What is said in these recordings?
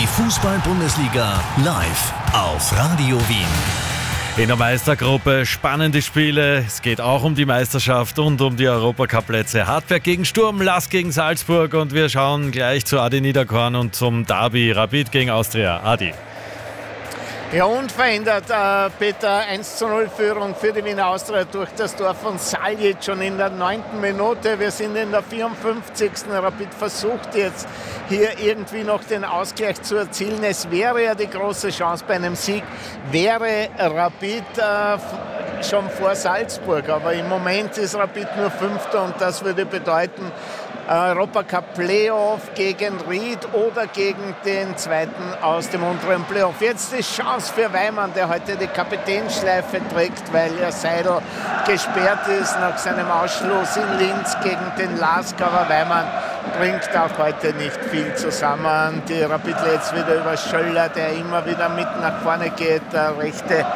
Die Fußball-Bundesliga live auf Radio Wien. In der Meistergruppe spannende Spiele. Es geht auch um die Meisterschaft und um die Europacup-Plätze. Hartberg gegen Sturm, Lask gegen Salzburg und wir schauen gleich zu Adi Niederkorn und zum Derby Rapid gegen Austria. Adi. Ja, unverändert, Peter, 1:0 Führung für die Wiener Austria durch das Tor von Saljic schon in der 9. Minute. Wir sind in der 54. Rapid versucht jetzt hier irgendwie noch den Ausgleich zu erzielen. Es wäre ja die große Chance bei einem Sieg, wäre Rapid schon vor Salzburg. Aber im Moment ist Rapid nur Fünfter und das würde bedeuten, Europacup Playoff gegen Ried oder gegen den Zweiten aus dem unteren Playoff. Jetzt die Chance für Weimann, der heute die Kapitänsschleife trägt, weil ja Seidel gesperrt ist nach seinem Ausschluss in Linz gegen den Lask. Aber Weimann bringt auch heute nicht viel zusammen. Die Rapid jetzt wieder über Schöller, der immer wieder mit nach vorne geht, der rechte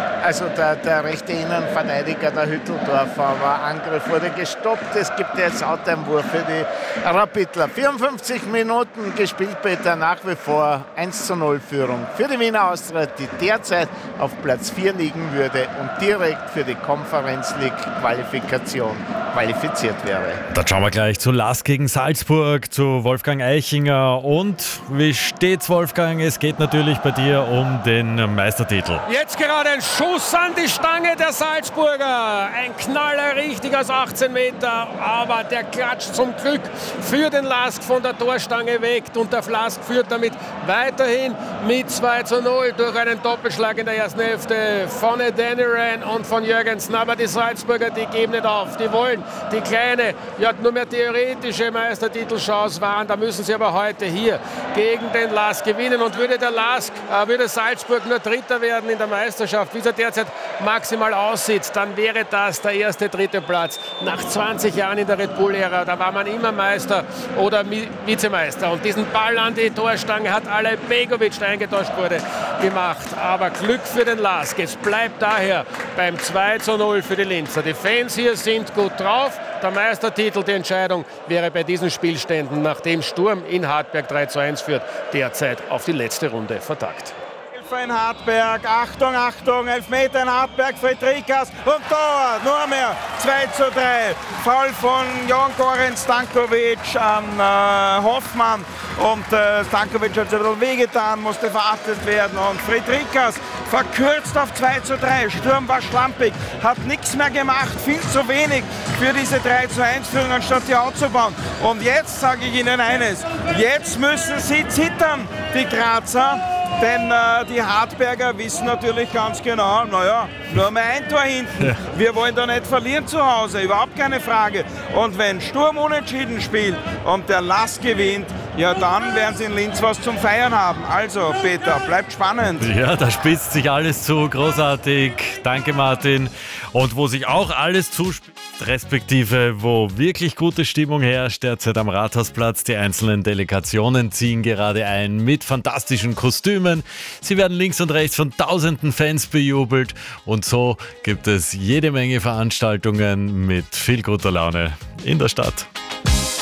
Innenverteidiger, der Hütteldorfer, aber Angriff wurde gestoppt. Es gibt jetzt Outeinwurf für die Rapidler. 54 Minuten gespielt, Peter, nach wie vor 1:0 Führung für die Wiener Austria, die derzeit auf Platz 4 liegen würde und direkt für die Conference League Qualifikation qualifiziert wäre. Dann schauen wir gleich zu Lask gegen Salzburg, zu Wolfgang Eichinger. Und wie steht's, Wolfgang? Es geht natürlich bei dir um den Meistertitel. Jetzt gerade ein Schuss an die Stange der Salzburger. Ein Knaller, richtig aus 18 Meter. Aber der klatscht zum Glück für den Lask von der Torstange weg. Und der Lask führt damit weiterhin mit 2:0 durch einen Doppelschlag in der ersten Hälfte von Adeniran und von Jürgensen. Aber die Salzburger, die geben nicht auf. Die wollen die kleine, ja nur mehr theoretische Meistertitelchance wahren. Da müssen sie aber heute hier gegen den Lask gewinnen. Und würde Salzburg nur Dritter werden in der Meisterschaft, wie es derzeit maximal aussieht, dann wäre das der erste dritte Platz. Nach 20 Jahren in der Red Bull-Ära, da war man immer Meister oder Vizemeister. Und diesen Ball an die Torstange hat Ale Begovic, der eingetauscht wurde, gemacht. Aber Glück für den Lask. Es bleibt daher beim 2:0 für die Linzer. Die Fans hier sind gut drauf. Der Meistertitel, die Entscheidung wäre bei diesen Spielständen, nachdem Sturm in Hartberg 3:1 führt, derzeit auf die letzte Runde vertagt. In Hartberg, Achtung, Elfmeter in Hartberg, Friedrichs und Tor, nur mehr, 2:3, Foul von Jan Goran Stankovic an Hoffmann und Stankovic hat sich ein bisschen wehgetan, musste verachtet werden und Friedrichs verkürzt auf 2:3, Sturm war schlampig, hat nichts mehr gemacht, viel zu wenig für diese 3:1-Führung, anstatt die aufzubauen. Und jetzt sage ich Ihnen eines, jetzt müssen Sie zittern, die Grazer. Denn die Hartberger wissen natürlich ganz genau, nur mehr ein Tor hinten. Ja. Wir wollen da nicht verlieren zu Hause, überhaupt keine Frage. Und wenn Sturm unentschieden spielt und der Lask gewinnt, ja dann werden sie in Linz was zum Feiern haben. Also Peter, bleibt spannend. Ja, da spitzt sich alles zu, großartig. Danke Martin. Und wo sich auch alles zuspitzt, respektive wo wirklich gute Stimmung herrscht, derzeit am Rathausplatz. Die einzelnen Delegationen ziehen gerade ein mit fantastischen Kostümen. Sie werden links und rechts von tausenden Fans bejubelt. Und so gibt es jede Menge Veranstaltungen mit viel guter Laune in der Stadt.